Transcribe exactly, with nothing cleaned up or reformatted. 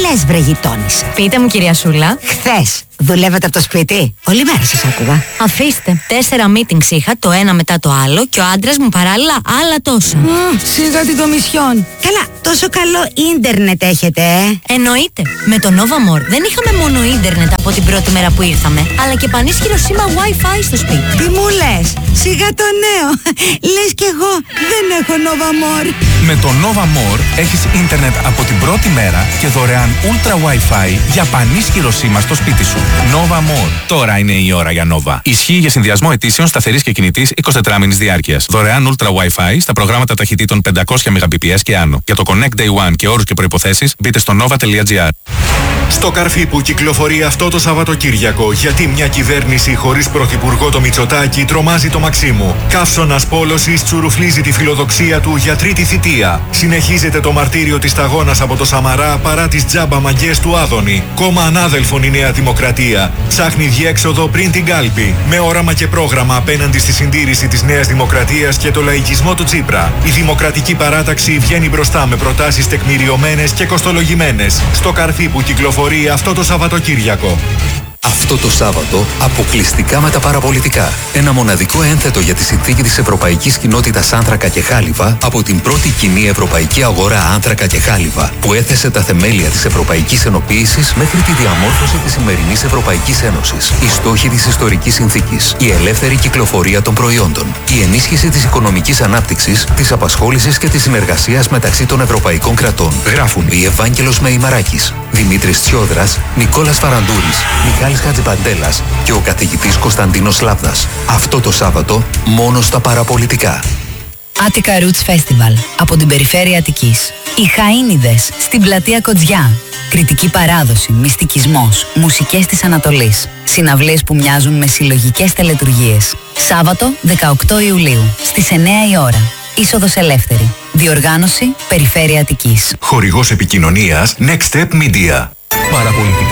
λες, βρε γειτόνισσα? Πείτε μου, κυρία Σούλα. Χθες δουλεύατε από το σπίτι? Όλη μέρα σας άκουγα. Αφήστε. Τέσσερα meetings είχα, το ένα μετά το άλλο, και ο άντρας μου παράλληλα άλλα τόσα. Mm, σιγά την κομισιόν. Καλά, τόσο καλό ίντερνετ έχετε, ε? Εννοείται. Με το Nova More δεν είχαμε μόνο ίντερνετ από την πρώτη μέρα που ήρθαμε, αλλά και πανίσχυρο σήμα Wi-Fi στο σπίτι. Τι μου λες? Σιγά το νέο. Λες κι εγώ δεν έχω Nova More. Με το Nova More έχεις ίντερνετ από την πρώτη μέρα και δωρεάν Ultra Wi-Fi για πανίσχυρο σήμα στο σπίτι σου. Nova More. Τώρα είναι η ώρα για Nova. Ισχύει για συνδυασμό ετήσεων σταθερής και κινητής εικοσιτετράμηνης διάρκειας. Δωρεάν Ultra Wi-Fi στα προγράμματα ταχυτήτων πεντακόσια Mbps και άνω. Για το Connect Day One και όρους και προϋποθέσεις μπείτε στο nova τελεία gr. Στο καρφί που κυκλοφορεί αυτό το Σαββατοκύριακο, γιατί μια κυβέρνηση χωρίς πρωθυπουργό το Μητσοτάκη τρομάζει το Μαξίμου. Καύσωνας πόλωσης τσουρουφλίζει τη φιλοδοξία του για τρίτη θητεία. Συνεχίζεται το μαρτύριο της σταγόνας από το Σαμαρά παρά τις τζάμπα μαγκές του Άδωνη. Κόμμα ανάδελφων η Νέα Δημοκρατία. Ψάχνει διέξοδο πριν την κάλπη. Με όραμα και πρόγραμμα απέναντι στη συντήρηση της Νέας Δημοκρατίας και το λαϊκισμό του Τσίπρα. Η Δημοκρατική Παράταξη βγαίνει μπροστά με προτάσεις τεκμηριωμένες και κοστολογημένες. Στο καρφί που κυκλοφορεί αυτό το Σαββατοκύριακο. Αυτό το Σάββατο αποκλειστικά με τα παραπολιτικά. Ένα μοναδικό ένθετο για τη συνθήκη της Ευρωπαϊκής Κοινότητας Άνθρακα και Χάλιβα από την πρώτη κοινή ευρωπαϊκή αγορά άνθρακα και χάλιβα που έθεσε τα θεμέλια της Ευρωπαϊκής Ενοποίησης μέχρι τη διαμόρφωση της σημερινής Ευρωπαϊκής Ένωσης. Οι στόχοι της ιστορικής συνθήκης, η ελεύθερη κυκλοφορία των προϊόντων, η ενίσχυση της οικονομικής ανάπτυξης, της απασχόλησης και της συνεργασίας μεταξύ των ευρωπαϊκών κρατών. Γράφουν η Ευάγγελος Μεϊμαράκης, Δημήτρης Τσιόδρας, Νικόλας Φαραντούρης, Μιχάλης Χατζηπαντέλας και ο καθηγητής Κωνσταντίνος Λάβδας. Αυτό το Σάββατο μόνο στα παραπολιτικά. Attica Roots Festival από την περιφέρεια Αττικής. Οι Χαΐνιδες στην πλατεία Κοτζιά. Κριτική παράδοση, μυστικισμός, μουσικές της Ανατολής. Συναυλίες που μοιάζουν με συλλογικές τελετουργίες. Σάββατο δεκαοκτώ Ιουλίου στις εννέα η ώρα. Είσοδος ελεύθερη. Διοργάνωση Περιφέρεια Αττικής. Χορηγός επικοινωνίας Next Step Media. Παραπολιτικά.